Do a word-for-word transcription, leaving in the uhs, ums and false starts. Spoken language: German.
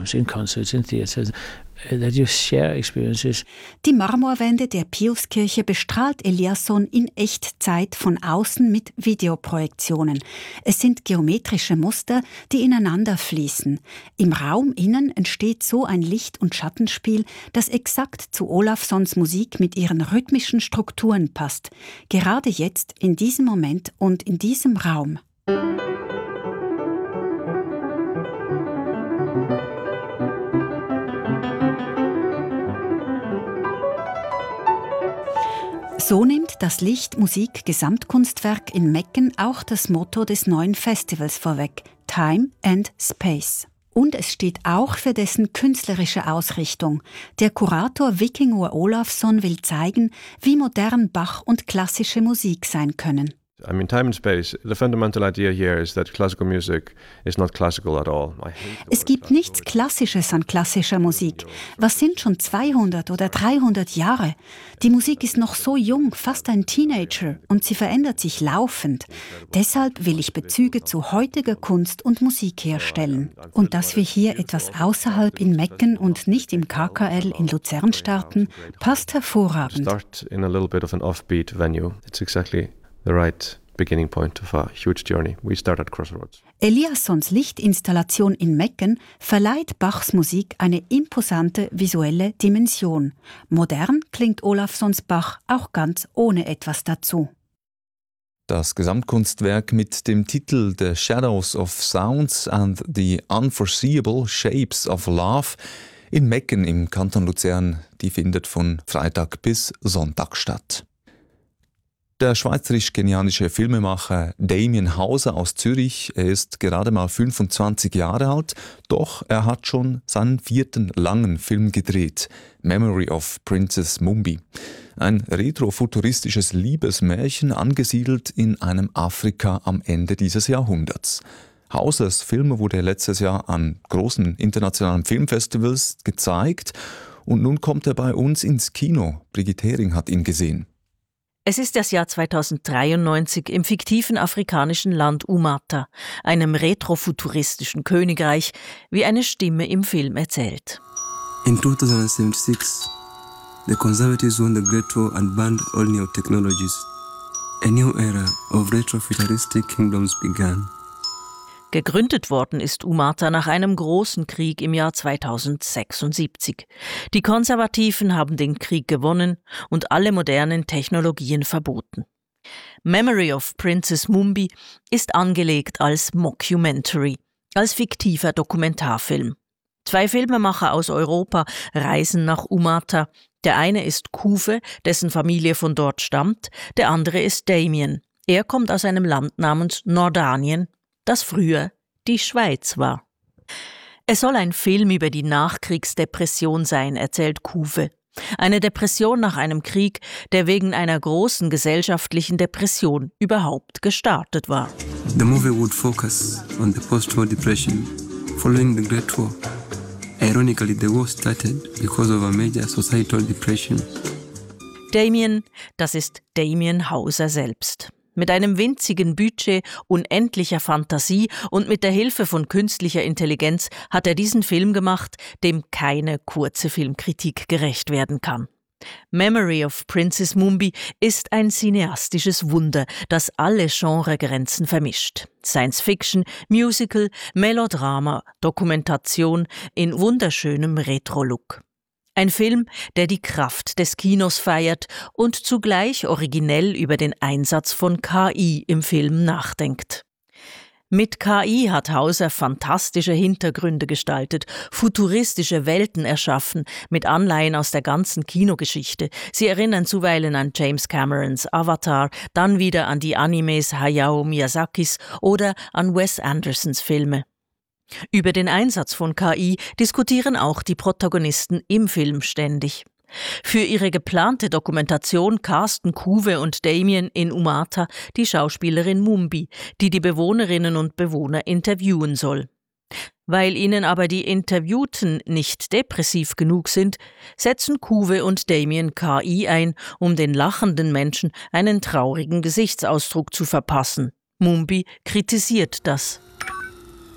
programs, in concerts, in theaters, that you share experiences. Die Marmorwände der Piuskirche bestrahlt Eliasson in Echtzeit von außen mit Videoprojektionen. Es sind geometrische Muster, die ineinander fließen. Im Raum innen entsteht so ein Licht- und Schattenspiel, das exakt zu Olafssons Musik mit ihren rhythmischen Strukturen passt. Gerade jetzt, in diesem Moment und in diesem Raum. So nimmt das Licht-Musik-Gesamtkunstwerk in Mecken auch das Motto des neuen Festivals vorweg: Time and Space. Und es steht auch für dessen künstlerische Ausrichtung. Der Kurator Vikingur Olafsson will zeigen, wie modern Bach und klassische Musik sein können. I mean, time and space, the fundamental idea here is that classical music is not classical at all. Es gibt nichts Klassisches an klassischer Musik. Was sind schon zweihundert oder dreihundert Jahre? Die Musik ist noch so jung, fast ein Teenager, und sie verändert sich laufend. Deshalb will ich Bezüge zu heutiger Kunst und Musik herstellen. Und dass wir hier etwas außerhalb in Mecken und nicht im K K L in Luzern starten, passt hervorragend. Start in a little bit of an offbeat venue. It's exactly the right beginning point of a huge journey. We start at Crossroads. Eliassons Lichtinstallation in Mecken verleiht Bachs Musik eine imposante visuelle Dimension. Modern klingt Olafssons Bach auch ganz ohne etwas dazu. Das Gesamtkunstwerk mit dem Titel The Shadows of Sounds and the Unforeseeable Shapes of Love in Mecken im Kanton Luzern, die findet von Freitag bis Sonntag statt. Der schweizerisch-kenianische Filmemacher Damien Hauser aus Zürich, er ist gerade mal fünfundzwanzig Jahre alt, doch er hat schon seinen vierten langen Film gedreht, Memory of Princess Mumbi. Ein retrofuturistisches Liebesmärchen angesiedelt in einem Afrika am Ende dieses Jahrhunderts. Hausers Film wurde letztes Jahr an großen internationalen Filmfestivals gezeigt und nun kommt er bei uns ins Kino. Brigitte Hering hat ihn gesehen. Es ist das Jahr zweitausenddreiundneunzig im fiktiven afrikanischen Land Umata, einem retrofuturistischen Königreich, wie eine Stimme im Film erzählt. In twenty seventy-six, the Conservatives won the Great War and banned all new technologies. A new era of retrofuturistic kingdoms began. Gegründet worden ist Umata nach einem großen Krieg im Jahr zweitausendsechsundsiebzig. Die Konservativen haben den Krieg gewonnen und alle modernen Technologien verboten. Memory of Princess Mumbi ist angelegt als Mockumentary, als fiktiver Dokumentarfilm. Zwei Filmemacher aus Europa reisen nach Umata. Der eine ist Kuve, dessen Familie von dort stammt, der andere ist Damien. Er kommt aus einem Land namens Nordanien, das früher die Schweiz war. Es soll ein Film über die Nachkriegsdepression sein, erzählt Kuve. Eine Depression nach einem Krieg, der wegen einer großen gesellschaftlichen Depression überhaupt gestartet war. The movie would focus on the post-war depression following the Great War. Ironically, the war started because of a major societal depression. Damien, das ist Damien Hauser selbst. Mit einem winzigen Budget, unendlicher Fantasie und mit der Hilfe von künstlicher Intelligenz hat er diesen Film gemacht, dem keine kurze Filmkritik gerecht werden kann. Memory of Princess Mumbi ist ein cineastisches Wunder, das alle Genregrenzen vermischt. Science Fiction, Musical, Melodrama, Dokumentation in wunderschönem Retro-Look. Ein Film, der die Kraft des Kinos feiert und zugleich originell über den Einsatz von K I im Film nachdenkt. Mit K I hat Hauser fantastische Hintergründe gestaltet, futuristische Welten erschaffen, mit Anleihen aus der ganzen Kinogeschichte. Sie erinnern zuweilen an James Camerons Avatar, dann wieder an die Animes Hayao Miyazakis oder an Wes Andersons Filme. Über den Einsatz von K I diskutieren auch die Protagonisten im Film ständig. Für ihre geplante Dokumentation casten Kuve und Damien in Umata die Schauspielerin Mumbi, die die Bewohnerinnen und Bewohner interviewen soll. Weil ihnen aber die Interviewten nicht depressiv genug sind, setzen Kuve und Damien K I ein, um den lachenden Menschen einen traurigen Gesichtsausdruck zu verpassen. Mumbi kritisiert das.